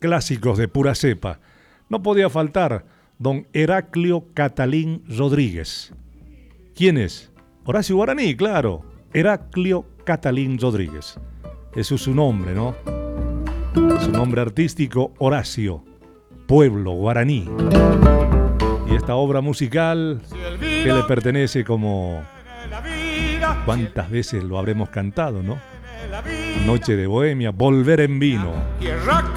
clásicos de pura cepa. No podía faltar don Heraclio Catalín Rodríguez. ¿Quién es? Horacio Guaraní, claro. Heraclio Catalín Rodríguez. Eso es su nombre, ¿no? Su nombre artístico, Horacio, pueblo guaraní. Y esta obra musical que le pertenece como... ¿Cuántas veces lo habremos cantado, no? Noche de Bohemia, Volver en Vino.